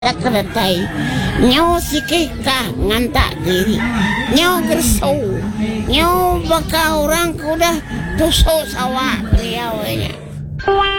keretai nyaw sikih kah ngantak diri nyaw gersau nyaw baka orang kuda tusuk sawah beliaunya